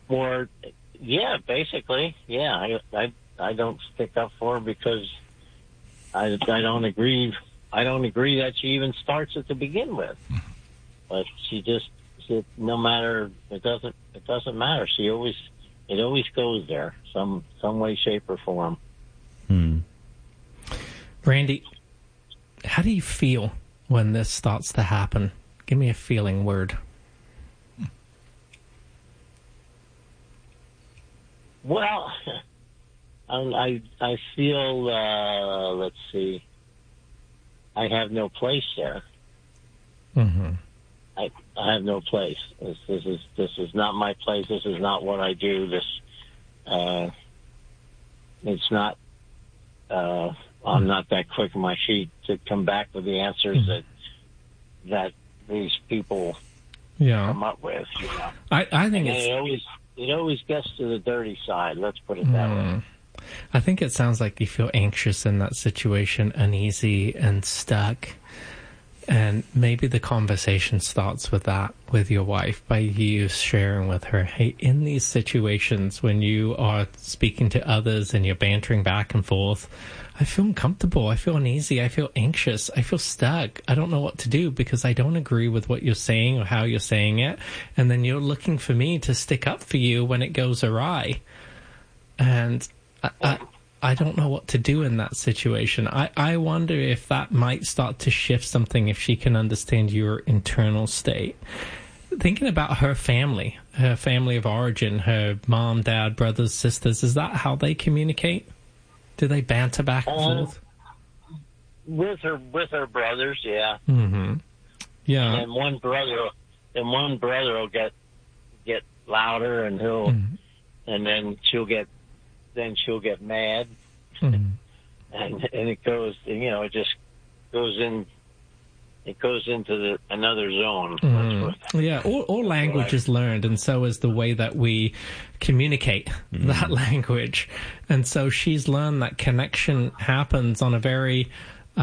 Or, yeah, basically, yeah. I don't stick up for her because I don't agree. I don't agree that she even starts it to begin with. But no matter, it doesn't matter. It always goes there, some way, shape, or form. Randy, how do you feel when this starts to happen? Give me a feeling word. Well, I feel, let's see, I have no place there. Mm-hmm. I have no place. This is not my place. This is not what I do. It's not. I'm not that quick on my feet to come back with the answers that these people come up with. You know? I think it always gets to the dirty side. Let's put it that way. I think it sounds like you feel anxious in that situation, uneasy and stuck. And maybe the conversation starts with that, with your wife, by you sharing with her, hey, in these situations when you are speaking to others and you're bantering back and forth, I feel uncomfortable, I feel uneasy, I feel anxious, I feel stuck. I don't know what to do because I don't agree with what you're saying or how you're saying it. And then you're looking for me to stick up for you when it goes awry. And I don't know what to do in that situation. I wonder if that might start to shift something if she can understand your internal state. Thinking about her family of origin, her mom, dad, brothers, sisters, is that how they communicate? Do they banter back and forth? With her brothers, yeah. Mm-hmm. Yeah. And one brother will get louder, and and then she'll get mad, and it goes, it just goes in. It goes into another zone. Yeah, all language is learned, and so is the way that we communicate that language. And so she's learned that connection happens on a very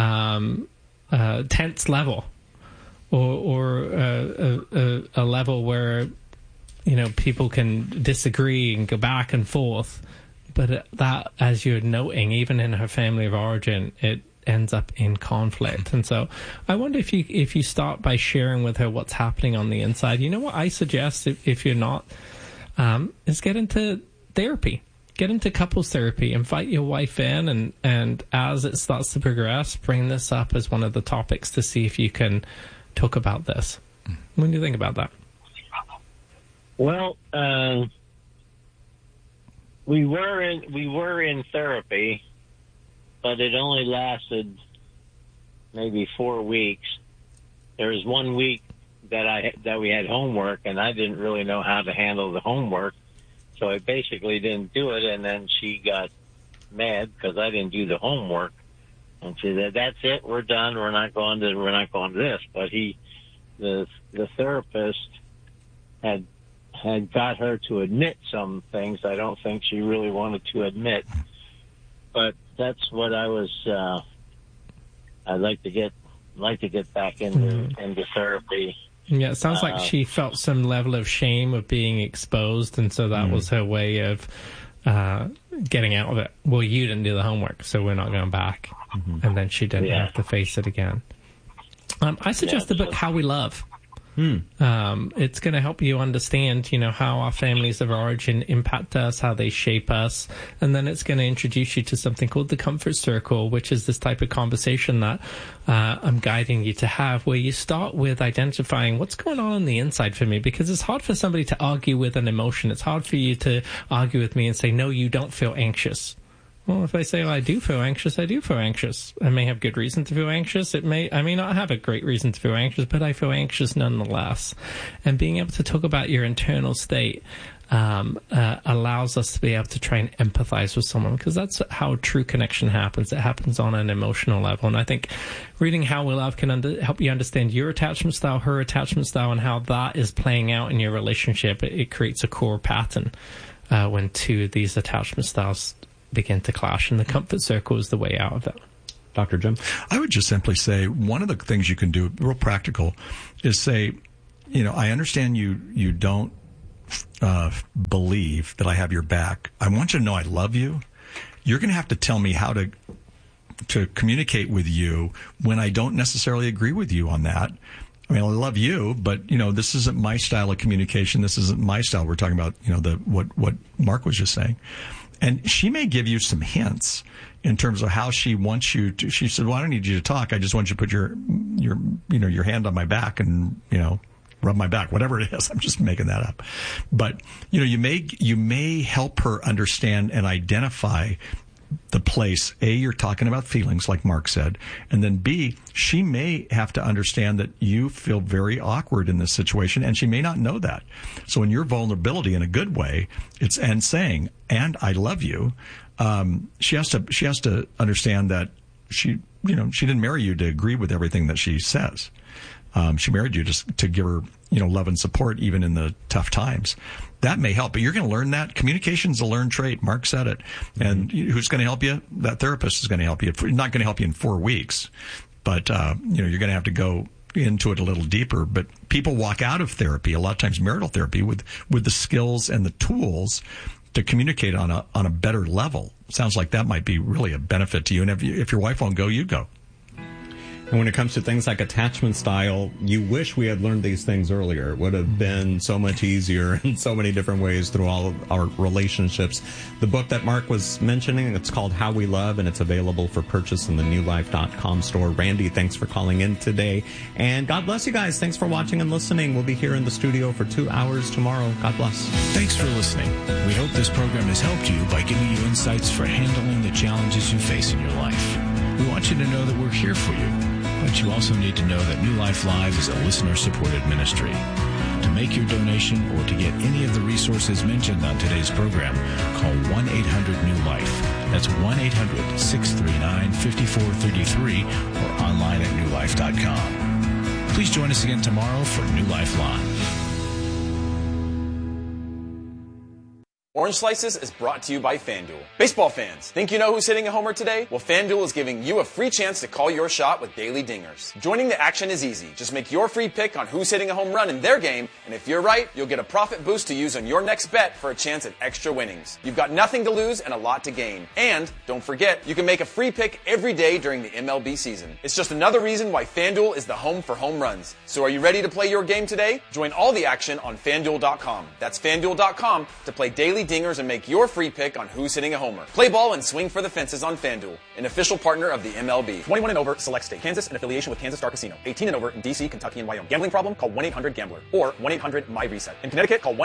tense level, or a level where people can disagree and go back and forth. But that, as you're noting, even in her family of origin, it ends up in conflict. And so I wonder if you start by sharing with her what's happening on the inside. You know what I suggest, if you're not, is get into therapy. Get into couples therapy. Invite your wife in, and as it starts to progress, bring this up as one of the topics to see if you can talk about this. What do you think about that? Well, we were in therapy, but it only lasted maybe 4 weeks. There was 1 week that we had homework, and I didn't really know how to handle the homework, so I basically didn't do it. And then she got mad because I didn't do the homework, and she said, "That's it, we're done. We're not going to this." But the therapist had got her to admit some things I don't think she really wanted to admit. But that's what I was. I'd like to get back into therapy. Yeah, it sounds like she felt some level of shame of being exposed, and so that was her way of getting out of it. Well, you didn't do the homework, so we're not going back. And then she didn't have to face it again. I suggest the book How We Love. It's going to help you understand, how our families of origin impact us, how they shape us. And then it's going to introduce you to something called the Comfort Circle, which is this type of conversation that I'm guiding you to have, where you start with identifying what's going on the inside for me, because it's hard for somebody to argue with an emotion. It's hard for you to argue with me and say, no, you don't feel anxious. Well, if I say, I do feel anxious, I do feel anxious. I may have good reason to feel anxious. I may not have a great reason to feel anxious, but I feel anxious nonetheless. And being able to talk about your internal state allows us to be able to try and empathize with someone, because that's how true connection happens. It happens on an emotional level. And I think reading How We Love can help you understand your attachment style, her attachment style, and how that is playing out in your relationship. It creates a core pattern when two of these attachment styles begin to clash, and the Comfort Circle is the way out of that. Dr. Jim? I would just simply say one of the things you can do, real practical, is say, I understand you don't believe that I have your back. I want you to know I love you. You're going to have to tell me how to communicate with you when I don't necessarily agree with you on that. I mean, I love you, but, this isn't my style of communication. This isn't my style. We're talking about, what Mark was just saying. And she may give you some hints in terms of how she wants you to. She said, well, I don't need you to talk. I just want you to put your hand on my back and, rub my back, whatever it is. I'm just making that up. But, you may help her understand and identify the place. A, you're talking about feelings, like Mark said. And then B, she may have to understand that you feel very awkward in this situation, and she may not know that. So in your vulnerability, in a good way, and saying, and I love you, she has to understand that she didn't marry you to agree with everything that she says. She married you just to give her, love and support even in the tough times. That may help, but you're going to learn that. Communication's a learned trait. Mark said it. And who's going to help you? That therapist is going to help you. Not going to help you in 4 weeks, but, you're going to have to go into it a little deeper. But people walk out of therapy, a lot of times marital therapy, with the skills and the tools to communicate on a better level. Sounds like that might be really a benefit to you. And if your wife won't go, you go. And when it comes to things like attachment style, you wish we had learned these things earlier. It would have been so much easier in so many different ways through all of our relationships. The book that Mark was mentioning, it's called How We Love, and it's available for purchase in the newlife.com store. Randy, thanks for calling in today. And God bless you guys. Thanks for watching and listening. We'll be here in the studio for 2 hours tomorrow. God bless. Thanks for listening. We hope this program has helped you by giving you insights for handling the challenges you face in your life. We want you to know that we're here for you. But you also need to know that New Life Live is a listener-supported ministry. To make your donation or to get any of the resources mentioned on today's program, call 1-800-NEW-LIFE. That's 1-800-639-5433 or online at newlife.com. Please join us again tomorrow for New Life Live. Orange Slices is brought to you by FanDuel. Baseball fans, think you know who's hitting a homer today? Well, FanDuel is giving you a free chance to call your shot with daily dingers. Joining the action is easy. Just make your free pick on who's hitting a home run in their game, and if you're right, you'll get a profit boost to use on your next bet for a chance at extra winnings. You've got nothing to lose and a lot to gain. And, don't forget, you can make a free pick every day during the MLB season. It's just another reason why FanDuel is the home for home runs. So are you ready to play your game today? Join all the action on FanDuel.com. That's FanDuel.com to play daily dingers and make your free pick on who's hitting a homer. Play ball and swing for the fences on FanDuel, an official partner of the MLB. 21 and over, select state. Kansas, in affiliation with Kansas Star Casino. 18 and over in D.C., Kentucky, and Wyoming. Gambling problem? Call 1-800-GAMBLER or 1-800-MY-RESET. In Connecticut, call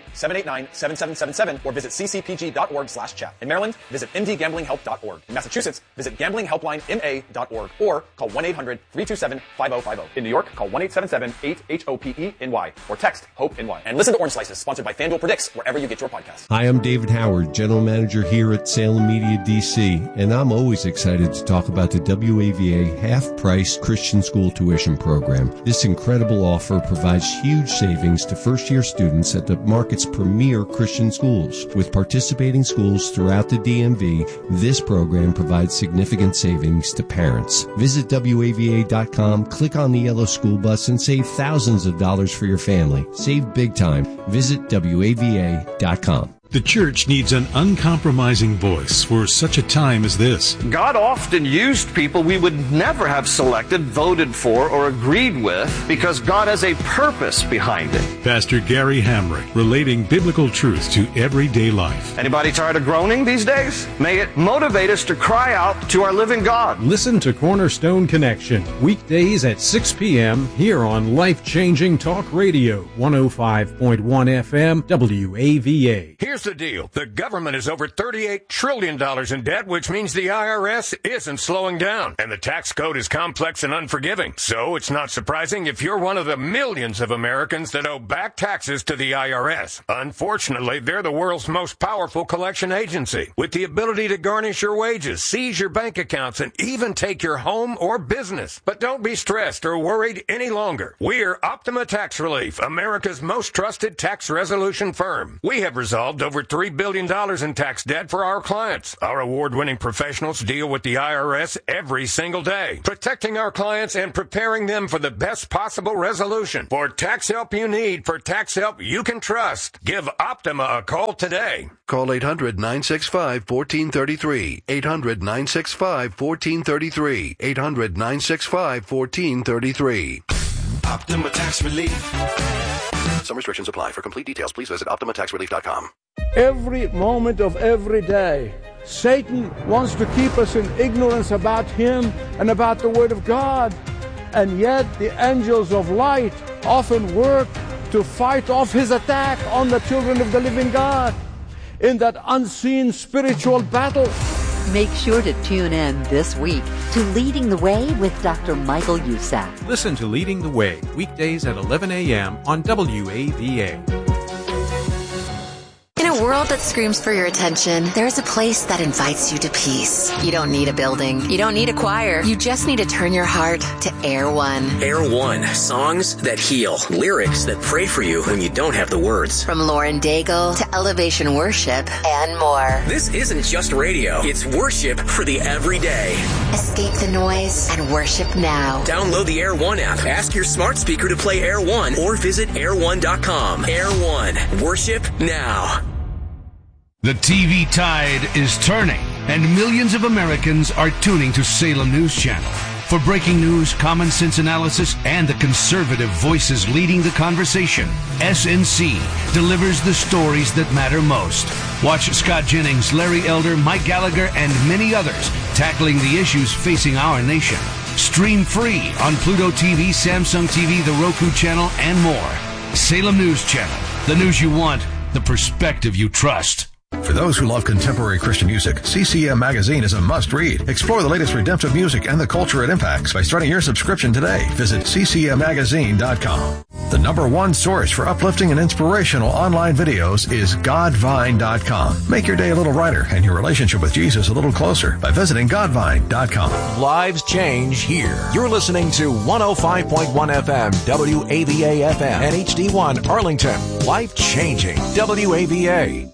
1-888-789-7777 or visit ccpg.org/chat. In Maryland, visit mdgamblinghelp.org. In Massachusetts, visit gamblinghelplinema.org or call 1-800-327-5050. In New York, call 1-877-8-HOPE-NY or text HOPE-NY. And listen to Orange Slices, sponsored by FanDuel Predicts, wherever you get your podcasts. Hi, I'm David Howard, General Manager here at Salem Media DC, and I'm always excited to talk about the WAVA half-price Christian school tuition program. This incredible offer provides huge savings to first-year students at the market's premier Christian schools. With participating schools throughout the DMV, this program provides significant savings to parents. Visit WAVA.com, click on the yellow school bus, and save thousands of dollars for your family. Save big time. Visit WAVA.com. The church needs an uncompromising voice for such a time as this. God often used people we would never have selected, voted for, or agreed with because God has a purpose behind it. Pastor Gary Hamrick, relating biblical truth to everyday life. Anybody tired of groaning these days? May it motivate us to cry out to our living God. Listen to Cornerstone Connection, weekdays at 6 p.m. here on Life-Changing Talk Radio, 105.1 FM, WAVA. Here's the deal. The government is over $38 trillion in debt, which means the IRS isn't slowing down. And the tax code is complex and unforgiving. So it's not surprising if you're one of the millions of Americans that owe back taxes to the IRS. Unfortunately, they're the world's most powerful collection agency, with the ability to garnish your wages, seize your bank accounts, and even take your home or business. But don't be stressed or worried any longer. We're Optima Tax Relief, America's most trusted tax resolution firm. We have resolved over $3 billion in tax debt for our clients. Our award-winning professionals deal with the IRS every single day, protecting our clients and preparing them for the best possible resolution. For tax help you need, for tax help you can trust, give Optima a call today. Call 800-965-1433. 800-965-1433. 800-965-1433. Optima Tax Relief. Some restrictions apply. For complete details, please visit OptimaTaxRelief.com. Every moment of every day, Satan wants to keep us in ignorance about him and about the Word of God. And yet the angels of light often work to fight off his attack on the children of the living God in that unseen spiritual battle. Make sure to tune in this week to Leading the Way with Dr. Michael Youssef. Listen to Leading the Way, weekdays at 11 a.m. on WAVA. In a world that screams for your attention, there's a place that invites you to peace. You don't need a building. You don't need a choir. You just need to turn your heart to Air One. Air One, songs that heal, lyrics that pray for you when you don't have the words. From Lauren Daigle to Elevation Worship and more. This isn't just radio. It's worship for the everyday. Escape the noise and worship now. Download the Air One app. Ask your smart speaker to play Air One or visit air1.com. Air One, worship now. The TV tide is turning, and millions of Americans are tuning to Salem News Channel. For breaking news, common sense analysis, and the conservative voices leading the conversation, SNC delivers the stories that matter most. Watch Scott Jennings, Larry Elder, Mike Gallagher, and many others tackling the issues facing our nation. Stream free on Pluto TV, Samsung TV, the Roku channel, and more. Salem News Channel. The news you want, the perspective you trust. For those who love contemporary Christian music, CCM Magazine is a must-read. Explore the latest redemptive music and the culture it impacts by starting your subscription today. Visit ccmmagazine.com. The #1 source for uplifting and inspirational online videos is godvine.com. Make your day a little brighter and your relationship with Jesus a little closer by visiting godvine.com. Lives change here. You're listening to 105.1 FM, WAVA FM, and HD1 Arlington. Life changing, WAVA.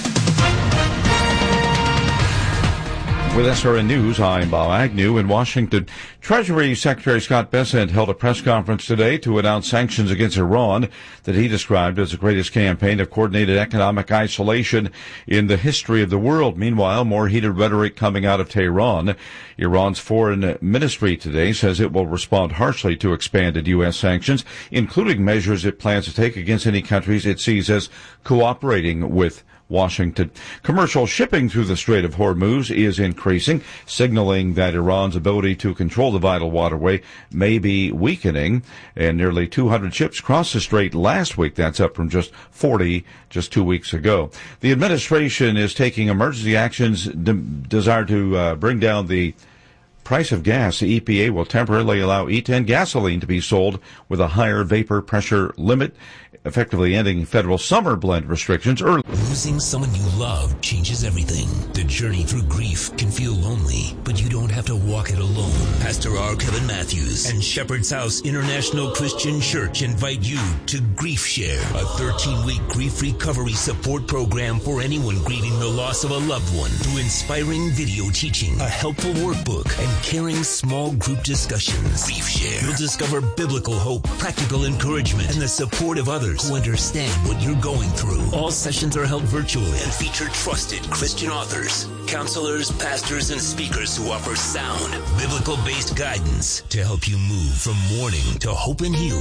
With SRN News, I'm Bob Agnew in Washington. Treasury Secretary Scott Bessent held a press conference today to announce sanctions against Iran that he described as the greatest campaign of coordinated economic isolation in the history of the world. Meanwhile, more heated rhetoric coming out of Tehran. Iran's foreign ministry today says it will respond harshly to expanded U.S. sanctions, including measures it plans to take against any countries it sees as cooperating with Washington. Commercial shipping through the Strait of Hormuz is increasing, signaling that Iran's ability to control the vital waterway may be weakening. And nearly 200 ships crossed the strait last week. That's up from just 40 just 2 weeks ago. The administration is taking emergency actions designed to bring down the price of gas. The EPA will temporarily allow E10 gasoline to be sold with a higher vapor pressure limit, effectively ending federal summer blend restrictions early. Losing someone you love changes everything. The journey through grief can feel lonely, but you don't have to walk it alone. Pastor R. Kevin Matthews and Shepherd's House International Christian Church invite you to Grief Share, a 13-week grief recovery support program for anyone grieving the loss of a loved one, through inspiring video teaching, a helpful workbook, and caring small group discussions. Grief Share. You'll discover biblical hope, practical encouragement, and the support of others who understand what you're going through. All sessions are held virtually and feature trusted Christian authors, counselors, pastors, and speakers who offer sound, biblical-based guidance to help you move from mourning to hope and healing.